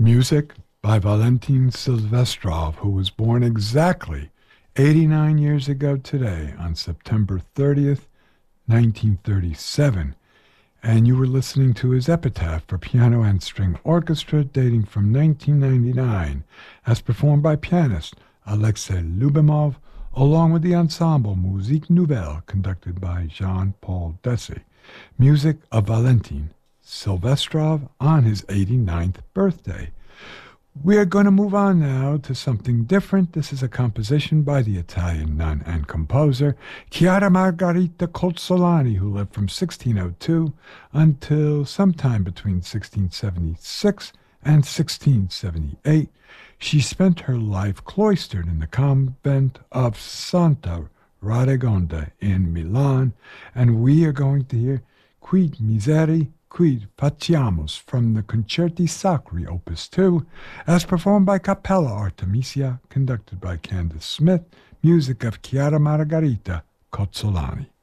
Music by Valentin Silvestrov, who was born exactly 89 years ago today on September 30th, 1937. And you were listening to his epitaph for piano and string orchestra dating from 1999 as performed by pianist Alexei Lyubimov along with the ensemble Musique Nouvelle conducted by Jean-Paul Dessy. Music of Valentin Silvestrov on his 89th birthday. We are going to move on now to something different. This is a composition by the Italian nun and composer Chiara Margherita Cozzolani, who lived from 1602 until sometime between 1676 and 1678. She spent her life cloistered in the convent of Santa Radegonda in Milan, and we are going to hear Quid Miseri, Quid Faciamus from the Concerti Sacri Opus 2, as performed by Cappella Artemisia, conducted by Candace Smith, music of Chiara Margherita Cozzolani.